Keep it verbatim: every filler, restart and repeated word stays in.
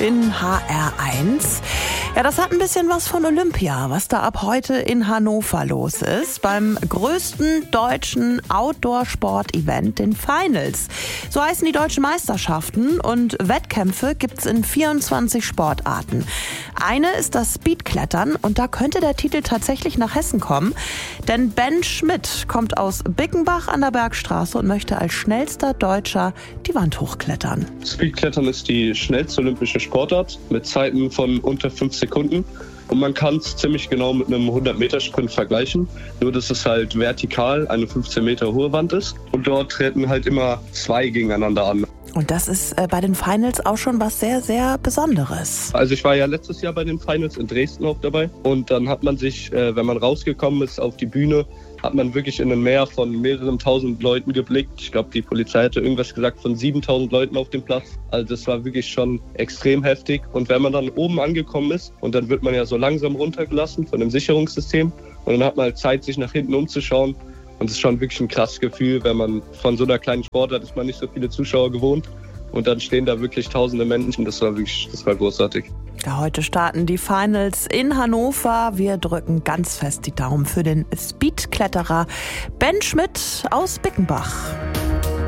in H R eins. Ja, das hat ein bisschen was von Olympia, was da ab heute in Hannover los ist. Beim größten deutschen Outdoor-Sport-Event, den Finals. So heißen die deutschen Meisterschaften und Wettkämpfe gibt's in vierundzwanzig Sportarten. Eine ist das Speedklettern und da könnte der Titel tatsächlich nach Hessen kommen. Denn Ben Schmidt kommt aus Bickenbach an der Bergstraße und möchte als schnellster Deutscher die Wand hochklettern. Speedklettern ist die schnellste olympische Sportart mit Zeiten von unter fünf Sekunden. Und man kann es ziemlich genau mit einem hundert-Meter-Sprint vergleichen. Nur, dass es halt vertikal eine fünfzehn Meter hohe Wand ist. Und dort treten halt immer zwei gegeneinander an. Und das ist äh, bei den Finals auch schon was sehr, sehr Besonderes. Also ich war ja letztes Jahr bei den Finals in Dresden auch dabei. Und dann hat man sich, äh, wenn man rausgekommen ist auf die Bühne, hat man wirklich in ein Meer von mehreren tausend Leuten geblickt. Ich glaube, die Polizei hatte irgendwas gesagt von siebentausend Leuten auf dem Platz. Also das war wirklich schon extrem heftig. Und wenn man dann oben angekommen ist und dann wird man ja so langsam runtergelassen von dem Sicherungssystem und dann hat man halt Zeit, sich nach hinten umzuschauen. Und es ist schon wirklich ein krasses Gefühl, wenn man von so einer kleinen Sportart ist man nicht so viele Zuschauer gewohnt. Und dann stehen da wirklich tausende Menschen. Das war wirklich, das war großartig. Ja, heute starten die Finals in Hannover. Wir drücken ganz fest die Daumen für den Speedkletterer Ben Schmidt aus Bickenbach.